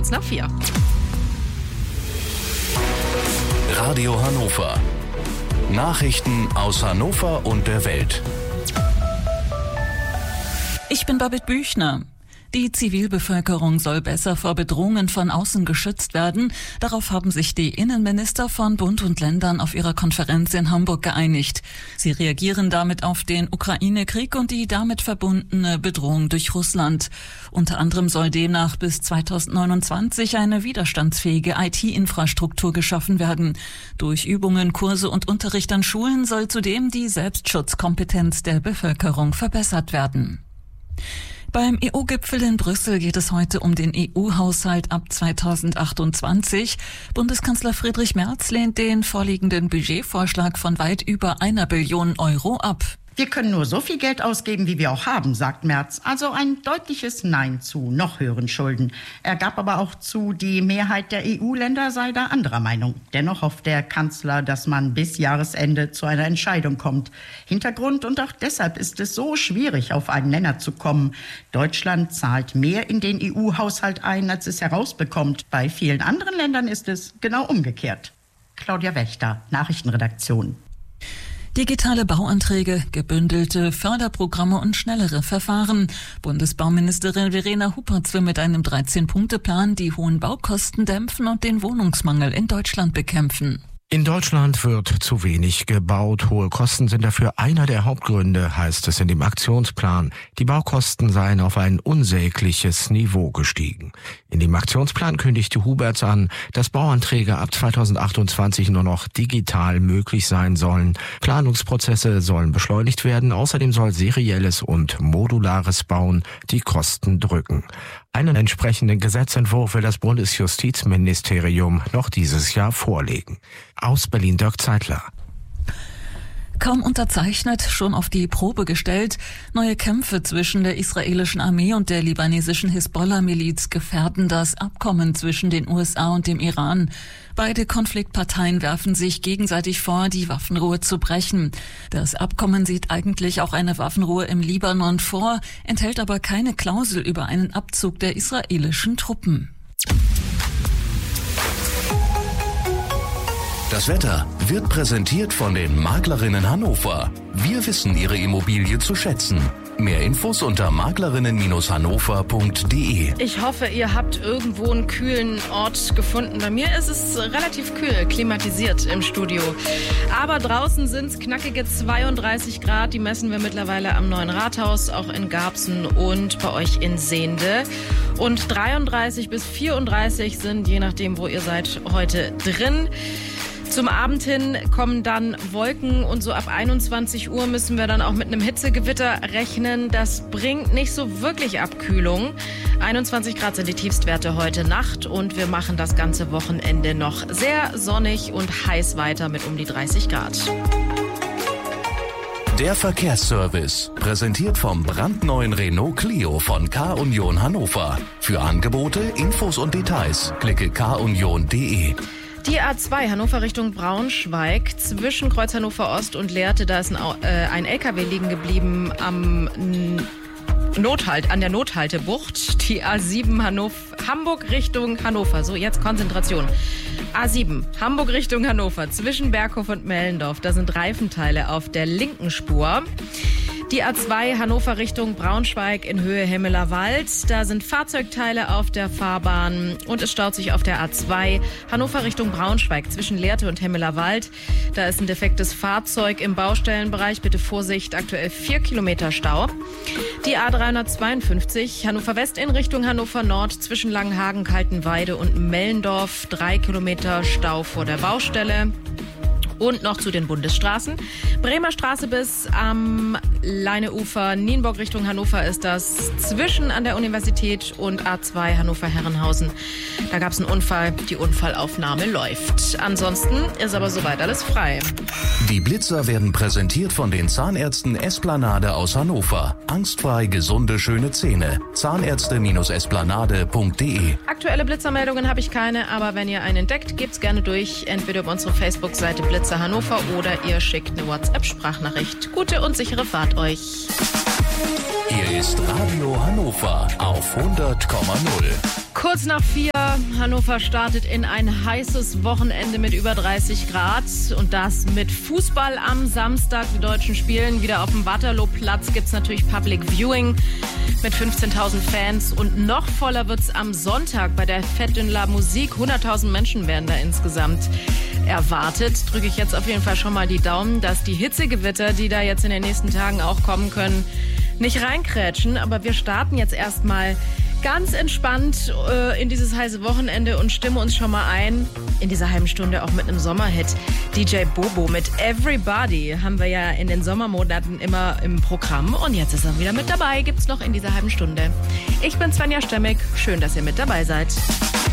kurz nach 4. Radio Hannover. Nachrichten aus Hannover und der Welt. Ich bin Babette Büchner. Die Zivilbevölkerung soll besser vor Bedrohungen von außen geschützt werden. Darauf haben sich die Innenminister von Bund und Ländern auf ihrer Konferenz in Hamburg geeinigt. Sie reagieren damit auf den Ukraine-Krieg und die damit verbundene Bedrohung durch Russland. Unter anderem soll demnach bis 2029 eine widerstandsfähige IT-Infrastruktur geschaffen werden. Durch Übungen, Kurse und Unterricht an Schulen soll zudem die Selbstschutzkompetenz der Bevölkerung verbessert werden. Beim EU-Gipfel in Brüssel geht es heute um den EU-Haushalt ab 2028. Bundeskanzler Friedrich Merz lehnt den vorliegenden Budgetvorschlag von weit über 1 Billion Euro ab. Wir können nur so viel Geld ausgeben, wie wir auch haben, sagt Merz. Also ein deutliches Nein zu noch höheren Schulden. Er gab aber auch zu, die Mehrheit der EU-Länder sei da anderer Meinung. Dennoch hofft der Kanzler, dass man bis Jahresende zu einer Entscheidung kommt. Hintergrund und auch deshalb ist es so schwierig, auf einen Nenner zu kommen. Deutschland zahlt mehr in den EU-Haushalt ein, als es herausbekommt. Bei vielen anderen Ländern ist es genau umgekehrt. Claudia Wächter, Nachrichtenredaktion. Digitale Bauanträge, gebündelte Förderprogramme und schnellere Verfahren. Bundesbauministerin Verena Huppertz will mit einem 13-Punkte-Plan die hohen Baukosten dämpfen und den Wohnungsmangel in Deutschland bekämpfen. In Deutschland wird zu wenig gebaut. Hohe Kosten sind dafür einer der Hauptgründe, heißt es in dem Aktionsplan. Die Baukosten seien auf ein unsägliches Niveau gestiegen. In dem Aktionsplan kündigte Hubertz an, dass Bauanträge ab 2028 nur noch digital möglich sein sollen. Planungsprozesse sollen beschleunigt werden. Außerdem soll serielles und modulares Bauen die Kosten drücken. Einen entsprechenden Gesetzentwurf will das Bundesjustizministerium noch dieses Jahr vorlegen. Aus Berlin Dirk Zeitler. Kaum unterzeichnet, schon auf die Probe gestellt. Neue Kämpfe zwischen der israelischen Armee und der libanesischen Hisbollah-Miliz gefährden das Abkommen zwischen den USA und dem Iran. Beide Konfliktparteien werfen sich gegenseitig vor, die Waffenruhe zu brechen. Das Abkommen sieht eigentlich auch eine Waffenruhe im Libanon vor, enthält aber keine Klausel über einen Abzug der israelischen Truppen. Das Wetter wird präsentiert von den Maklerinnen Hannover. Wir wissen Ihre Immobilie zu schätzen. Mehr Infos unter maklerinnen-hannover.de. Ich hoffe, ihr habt irgendwo einen kühlen Ort gefunden. Bei mir ist es relativ kühl, klimatisiert im Studio. Aber draußen sind es knackige 32 Grad. Die messen wir mittlerweile am Neuen Rathaus, auch in Garbsen und bei euch in Sehnde. Und 33 bis 34 sind, je nachdem, wo ihr seid, heute drin. Zum Abend hin kommen dann Wolken und so ab 21 Uhr müssen wir dann auch mit einem Hitzegewitter rechnen. Das bringt nicht so wirklich Abkühlung. 21 Grad sind die Tiefstwerte heute Nacht und wir machen das ganze Wochenende noch sehr sonnig und heiß weiter mit um die 30 Grad. Der Verkehrsservice, präsentiert vom brandneuen Renault Clio von K-Union Hannover. Für Angebote, Infos und Details klicke kunion.de. Die A2 Hannover Richtung Braunschweig zwischen Kreuz Hannover Ost und Lehrte, da ist ein LKW liegen geblieben an der Nothaltebucht. Die A7 Hamburg Richtung Hannover. So, jetzt Konzentration. A7 Hamburg Richtung Hannover zwischen Berghof und Mellendorf. Da sind Reifenteile auf der linken Spur. Die A2 Hannover Richtung Braunschweig in Höhe Hemmeler Wald. Da sind Fahrzeugteile auf der Fahrbahn und es staut sich auf der A2 Hannover Richtung Braunschweig zwischen Lehrte und Hemmeler Wald. Da ist ein defektes Fahrzeug im Baustellenbereich. Bitte Vorsicht, aktuell 4 Kilometer Stau. Die A352 Hannover West in Richtung Hannover Nord zwischen Langenhagen, Kaltenweide und Mellendorf. 3 Kilometer Stau vor der Baustelle. Und noch zu den Bundesstraßen. Bremer Straße bis am Leineufer, Nienburg Richtung Hannover ist das. Zwischen an der Universität und A2 Hannover-Herrenhausen. Da gab es einen Unfall. Die Unfallaufnahme läuft. Ansonsten ist aber soweit alles frei. Die Blitzer werden präsentiert von den Zahnärzten Esplanade aus Hannover. Angstfrei gesunde, schöne Zähne. Zahnärzte-esplanade.de. Aktuelle Blitzermeldungen habe ich keine, aber wenn ihr einen entdeckt, gebt's gerne durch. Entweder über unsere Facebook-Seite Blitzer Hannover oder ihr schickt eine WhatsApp-Sprachnachricht. Gute und sichere Fahrt euch. Hier ist Radio Hannover auf 100,0. Kurz nach 4, Hannover startet in ein heißes Wochenende mit über 30 Grad und das mit Fußball am Samstag. Die Deutschen spielen wieder auf dem Waterloo-Platz, gibt es natürlich Public Viewing mit 15.000 Fans und noch voller wird es am Sonntag bei der Fête de la Musique. 100.000 Menschen werden da insgesamt erwartet. Drücke ich jetzt auf jeden Fall schon mal die Daumen, dass die Hitzegewitter, die da jetzt in den nächsten Tagen auch kommen können, nicht reinkrätschen. Aber wir starten jetzt erstmal ganz entspannt in dieses heiße Wochenende und stimmen uns schon mal ein in dieser halben Stunde auch mit einem Sommerhit. DJ Bobo mit Everybody haben wir ja in den Sommermonaten immer im Programm und jetzt ist er wieder mit dabei. Gibt's noch in dieser halben Stunde. Ich bin Svenja Stemmig. Schön, dass ihr mit dabei seid.